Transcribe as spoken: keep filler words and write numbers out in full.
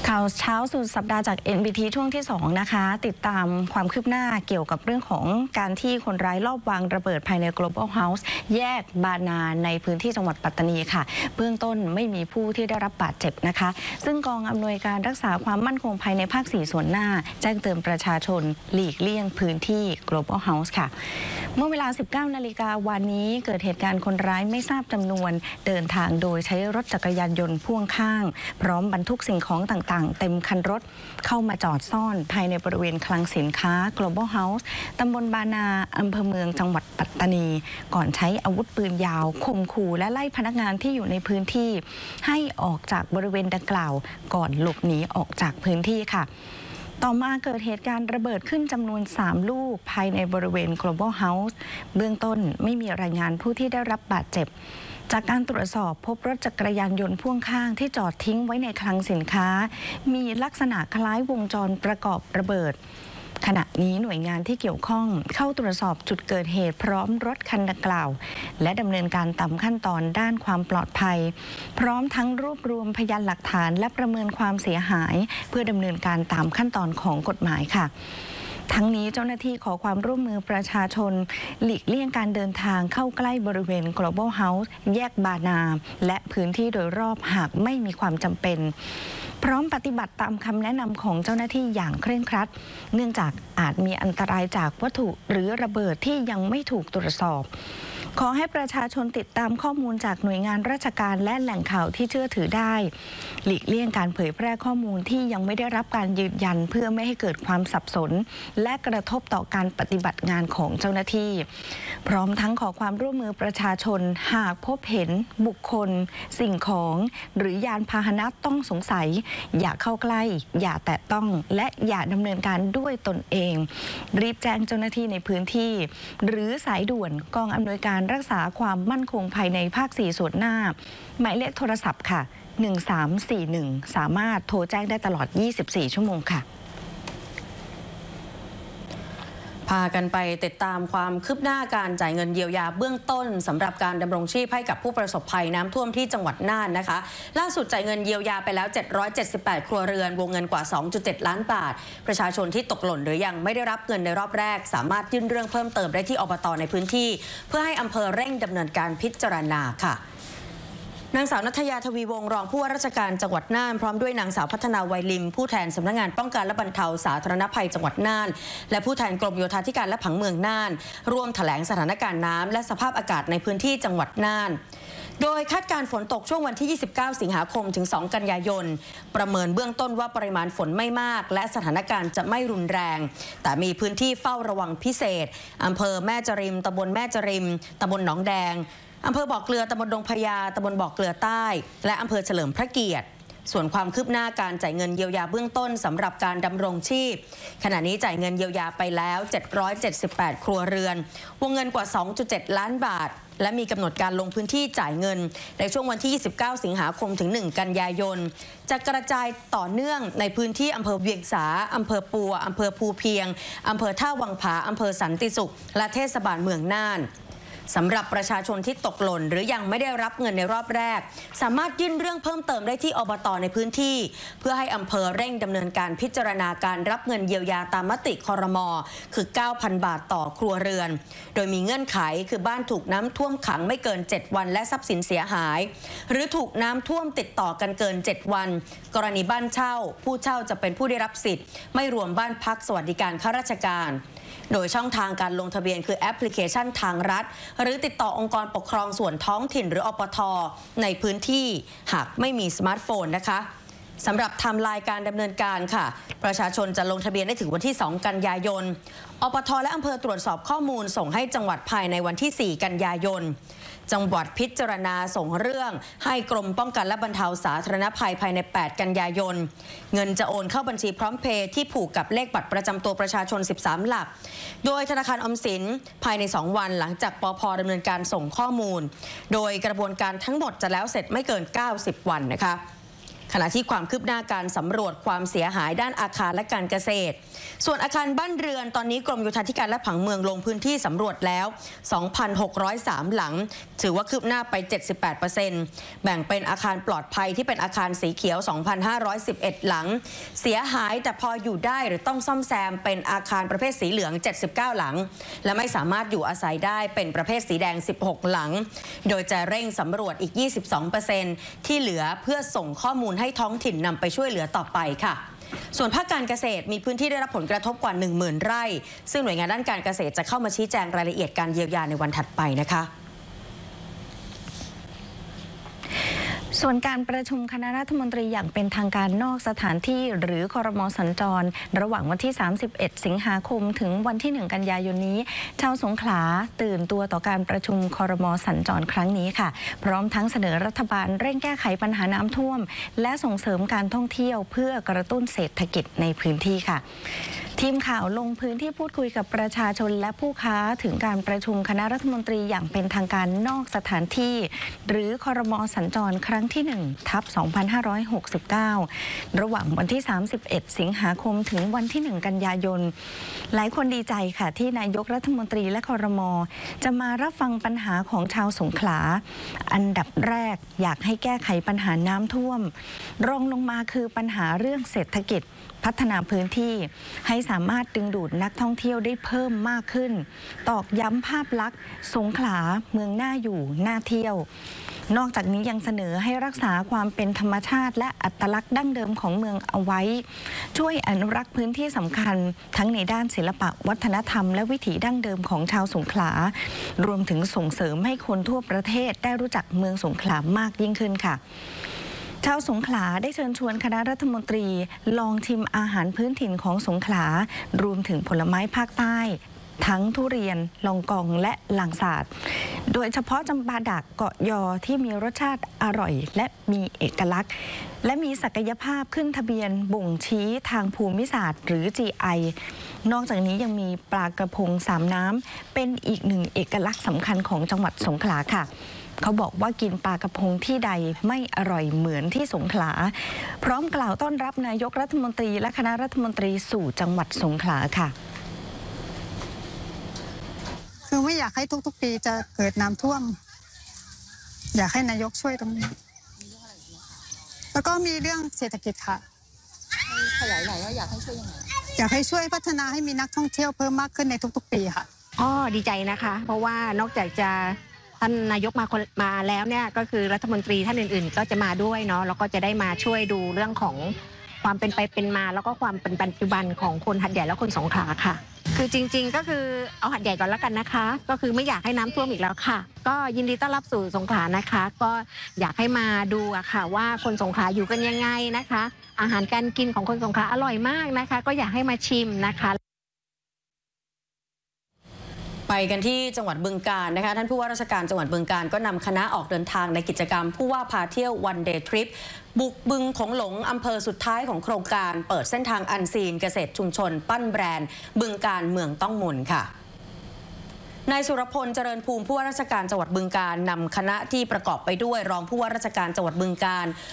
ข่าวเช้าสุดสัปดาห์จาก เอ็น บี ที ช่วงที่สองนะคะติดตามความคืบหน้าเกี่ยวกับเรื่องของการที่คนร้ายลอบวางระเบิดภายใน Global House แยกบานาในพื้นที่จังหวัดปัตตานีค่ะเบื้องต้นไม่มีผู้ที่ได้รับบาดเจ็บนะคะซึ่งกองอำนวยการรักษาความมั่นคงภายในภาคสี่ส่วนหน้าแจ้งเตือนประชาชนหลีกเลี่ยงพื้นที่ Global House ค่ะเมื่อเวลา สิบเก้านาฬิกา วันนี้เกิดเหตุการณ์คนร้ายไม่ทราบจำนวนเดินทางโดยใช้รถจักรยานยนต์พ่วงข้างพร้อมบรรทุกสิ่งของต่างๆเต็มคันรถเข้ามาจอดซ่อนภายในบริเวณคลังสินค้า Global House ตำบลบานาอำเภอเมืองจังหวัดปัตตานีก่อนใช้อาวุธปืนยาวข่มขู่และไล่พนักงานที่อยู่ในพื้นที่ให้ออกจากบริเวณดังกล่าวก่อนหลบหนีออกจากพื้นที่ค่ะต่อมาเกิดเหตุการณ์ระเบิดขึ้นจำนวนสามลูกภายในบริเวณ Global House เบื้องต้นไม่มีรายงานผู้ที่ได้รับบาดเจ็บจากการตรวจสอบพบรถจักรยานยนต์พ่วงข้างที่จอดทิ้งไว้ในคลังสินค้ามีลักษณะคล้ายวงจรประกอบระเบิดขณะนี้หน่วยงานที่เกี่ยวข้องเข้าตรวจสอบจุดเกิดเหตุพร้อมรถคันดังกล่าวและดำเนินการตามขั้นตอนด้านความปลอดภัยพร้อมทั้งรวบรวมพยานหลักฐานและประเมินความเสียหายเพื่อดำเนินการตามขั้นตอนของกฎหมายค่ะทั้งนี้เจ้าหน้าที่ขอความร่วมมือประชาชนหลีกเลี่ยงการเดินทางเข้าใกล้บริเวณ Global House แยกบานาและพื้นที่โดยรอบหากไม่มีความจำเป็นพร้อมปฏิบัติตามคำแนะนำของเจ้าหน้าที่อย่างเคร่งครัดเนื่องจากอาจมีอันตรายจากวัตถุหรือระเบิดที่ยังไม่ถูกตรวจสอบขอให้ประชาชนติดตามข้อมูลจากหน่วยงานราชการและแหล่งข่าวที่เชื่อถือได้หลีกเลี่ยงการเผยแพร่ข้อมูลที่ยังไม่ได้รับการยืนยันเพื่อไม่ให้เกิดความสับสนและกระทบต่อการปฏิบัติงานของเจ้าหน้าที่พร้อมทั้งขอความร่วมมือประชาชนหากพบเห็นบุคคลสิ่งของหรือยานพาหนะต้องสงสัยอย่าเข้าใกล้อย่าแตะต้องและอย่าดำเนินการด้วยตนเองรีบแจ้งเจ้าหน้าที่ในพื้นที่หรือสายด่วนกองอำนวยการรักษาความมั่นคงภายในภาคสี่ส่วนหน้าหมายเลขโทรศัพท์ค่ะหนึ่งสามสี่หนึ่งสามารถโทรแจ้งได้ตลอดยี่สิบสี่ชั่วโมงค่ะพากันไปติดตามความคืบหน้าการจ่ายเงินเยียวยาเบื้องต้นสำหรับการดำรงชีพให้กับผู้ประสบภัยน้ำท่วมที่จังหวัดน่านนะคะล่าสุดจ่ายเงินเยียวยาไปแล้วเจ็ดร้อยเจ็ดสิบแปดครัวเรือนวงเงินกว่า สองจุดเจ็ด ล้านบาทประชาชนที่ตกหล่นหรือยังไม่ได้รับเงินในรอบแรกสามารถยื่นเรื่องเพิ่มเติมได้ที่อบต.ในพื้นที่เพื่อให้อำเภอเร่งดำเนินการพิจารณาค่ะนางสาวณัฐยาทวีวงศ์รองผู้ว่าราชการจังหวัดน่านพร้อมด้วยนางสาวพัฒนาไวลิมผู้แทนสำนักงานป้องกันและบรรเทาสาธารณภัยจังหวัดน่านและผู้แทนกรมโยธาธิการและผังเมืองน่านร่วมแถลงสถานการณ์น้ำและสภาพอากาศในพื้นที่จังหวัดน่านโดยคาดการณ์ฝนตกช่วงวันที่ยี่สิบเก้าสิงหาคมถึงสองกันยายนประเมินเบื้องต้นว่าปริมาณฝนไม่มากและสถานการณ์จะไม่รุนแรงแต่มีพื้นที่เฝ้าระวังพิเศษอำเภอแม่จริมตำบลแม่จริมตำบลหนองแดงอำเภอบ่อเกลือตำบลดงพญาตำบลบ่อเกลือใต้และอำเภอเฉลิมพระเกียรติส่วนความคืบหน้าการจ่ายเงินเยียวยาเบื้องต้นสำหรับการดำรงชีพขณะนี้จ่ายเงินเยียวยาไปแล้วเจ็ดร้อยเจ็ดสิบแปดครัวเรือนวงเงินกว่า สองจุดเจ็ด ล้านบาทและมีกำหนดการลงพื้นที่จ่ายเงินในช่วงวันที่ยี่สิบเก้าสิงหาคมถึงหนึ่งกันยายนจะกระจายต่อเนื่องในพื้นที่อำเภอเวียงสาอำเภอปัวอำเภอภูเพียงอำเภอท่าวังผาอำเภอสันติสุขและเทศบาลเมืองน่านสำหรับประชาชนที่ตกหล่นหรือยังไม่ได้รับเงินในรอบแรกสามารถยื่นเรื่องเพิ่มเติมได้ที่อบต.ในพื้นที่เพื่อให้อำเภอเร่งดำเนินการพิจารณาการรับเงินเยียวยาตามมติครม.คือ เก้าพัน บาทต่อครัวเรือนโดยมีเงื่อนไขคือบ้านถูกน้ำท่วมขังไม่เกินเจ็ดวันและทรัพย์สินเสียหายหรือถูกน้ำท่วมติดต่อกันเกินเจ็ดวันกรณีบ้านเช่าผู้เช่าจะเป็นผู้ได้รับสิทธิ์ไม่รวมบ้านพักสวัสดิการข้าราชการโดยช่องทางการลงทะเบียนคือแอปพลิเคชันทางรัฐหรือติดต่อองค์กรปกครองส่วนท้องถิ่นหรืออปท.ในพื้นที่หากไม่มีสมาร์ทโฟนนะคะสำหรับไทม์ไลน์การดำเนินการค่ะประชาชนจะลงทะเบียนได้ถึงวันที่สองกันยายนอปท.และอำเภอตรวจสอบข้อมูลส่งให้จังหวัดภายในวันที่สี่กันยายนจังหวัดพิจารณาส่งเรื่องให้กรมป้องกันและบรรเทาสาธารณภัยภายในแปดกันยายนเงินจะโอนเข้าบัญชีพร้อมเพย์ที่ผูกกับเลขบัตรประจำตัวประชาชนสิบสามหลักโดยธนาคารออมสินภายในสองวันหลังจากปภ.ดำเนินการส่งข้อมูลโดยกระบวนการทั้งหมดจะแล้วเสร็จไม่เกินเก้าสิบวันนะคะขณะที่ความคืบหน้าการสำรวจความเสียหายด้านอาคารและการเกษตรส่วนอาคารบ้านเรือนตอนนี้กรมโยธาธิการและผังเมืองลงพื้นที่สำรวจแล้ว สองพันหกร้อยสาม หลังถือว่าคืบหน้าไป เจ็ดสิบแปดเปอร์เซ็นต์ แบ่งเป็นอาคารปลอดภัยที่เป็นอาคารสีเขียว สองพันห้าร้อยสิบเอ็ด หลังเสียหายแต่พออยู่ได้หรือต้องซ่อมแซมเป็นอาคารประเภทสีเหลือง เจ็ดสิบเก้า หลังและไม่สามารถอยู่อาศัยได้เป็นประเภทสีแดง สิบหก หลังโดยจะเร่งสำรวจอีก ยี่สิบสองเปอร์เซ็นต์ ที่เหลือเพื่อส่งข้อมูลให้ท้องถิ่นนำไปช่วยเหลือต่อไปค่ะส่วนภาคการเกษตรมีพื้นที่ได้รับผลกระทบกว่า หนึ่งหมื่น ไร่ซึ่งหน่วยงานด้านการเกษตรจะเข้ามาชี้แจงรายละเอียดการเยียวยาในวันถัดไปนะคะส่วนการประชุมคณะรัฐมนตรีอย่างเป็นทางการนอกสถานที่หรือครม.สัญจรระหว่างวันที่สามสิบเอ็ดสิงหาคมถึงวันที่หนึ่งกันยายนนี้ชาวสงขลาตื่นตัวต่อการประชุมครม.สัญจรครั้งนี้ค่ะพร้อมทั้งเสนอรัฐบาลเร่งแก้ไขปัญหาน้ำท่วมและส่งเสริมการท่องเที่ยวเพื่อกระตุ้นเศรษฐกิจในพื้นที่ค่ะทีมข่าวลงพื้นที่พูดคุยกับประชาชนและผู้ค้าถึงการประชุมคณะรัฐมนตรีอย่างเป็นทางการนอกสถานที่หรือครม.สัญจรครั้งที่หนึ่งทับสองพันห้าร้อยหกสิบเก้าระหว่างวันที่สามสิบเอ็ดสิงหาคมถึงวันที่หนึ่งกันยายนหลายคนดีใจค่ะที่นายกรัฐมนตรีและครม.จะมารับฟังปัญหาของชาวสงขลาอันดับแรกอยากให้แก้ไขปัญหาน้ำท่วมรองลงมาคือปัญหาเรื่องเศรษฐกิจพัฒนาพื้นที่ให้สามารถดึงดูดนักท่องเที่ยวได้เพิ่มมากขึ้นตอกย้ำภาพลักษณ์สงขลาเมืองน่าอยู่น่าเที่ยวนอกจากนี้ยังเสนอให้รักษาความเป็นธรรมชาติและอัตลักษณ์ดั้งเดิมของเมืองเอาไว้ช่วยอนุรักษ์พื้นที่สำคัญทั้งในด้านศิลปะวัฒนธรรมและวิถีดั้งเดิมของชาวสงขลารวมถึงส่งเสริมให้คนทั่วประเทศได้รู้จักเมืองสงขลามากยิ่งขึ้นค่ะชาวสงขลาได้เชิญชวนคณะรัฐมนตรีลองชิมอาหารพื้นถิ่นของสงขลารวมถึงผลไม้ภาคใต้ทั้งทุเรียนลองกองและลังสาดโดยเฉพาะจำปาดากเกาะยอที่มีรสชาติอร่อยและมีเอกลักษณ์และมีศักยภาพขึ้นทะเบียนบ่งชี้ทางภูมิศาสตร์หรือ จี ไอ นอกจากนี้ยังมีปลากระพงสามน้ำเป็นอีกหนึ่งเอกลักษณ์สำคัญของจังหวัดสงขลาค่ะเขาบอกว่ากินปลากระพงที่ใดไม่อร่อยเหมือนที่สงขลาพร้อมกล่าวต้อนรับนายกรัฐมนตรีและคณะรัฐมนตรีสู่จังหวัดสงขลาค่ะคือไม่อยากให้ทุกๆปีจะเกิดน้ำท่วมอยากให้นายกช่วยตรงนี้แล้วก็มีเรื่องเศรษฐกิจค่ะขยายหน่อยว่าอยากให้ช่วยยังไงอยากให้ช่วยพัฒนาให้มีนักท่องเที่ยวเพิ่มมากขึ้นในทุกๆปีค่ะอ๋อดีใจนะคะเพราะว่านอกจากจะท่านนายกมามาแล้วเนี่ยก็คือรัฐมนตรีท่านอื่นๆก็จะมาด้วยเนาะแล้วก็จะได้มาช่วยดูเรื่องของความเป็นไปเป็นมาแล้วก็ความเป็นปัจจุบันของคนหัดใหญ่และคนสงขลาค่ะคือจริงๆก็คือเอาหัดใหญ่ก่อนแล้วกันนะคะก็คือไม่อยากให้น้ำท่วมอีกแล้วค่ะก็ยินดีต้อนรับสู่สงขลานะคะก็อยากให้มาดูอะค่ะว่าคนสงขลาอยู่กันยังไงนะคะอาหารการกินของคนสงขลาอร่อยมากนะคะก็อยากให้มาชิมนะคะไปกันที่จังหวัดบึงกาฬนะคะท่านผู้ว่าราชการจังหวัดบึงกาฬก็นำคณะออกเดินทางในกิจกรรมผู้ว่าพาเที่ยววันเดย์ทริปบุกบึงโขงหลงอำเภอสุดท้ายของโครงการเปิดเส้นทางอันซีนเกษตรชุมชนปั้นแบรนด์บึงกาฬเมืองต้องมนค่ะนายสุรพลเจริญภูมิผู้ว่าราชการจังหวัดบึงกาฬนำคณะที่ประกอบไปด้วยรองผู้ว่าราชการจังหวัดบึงกาฬ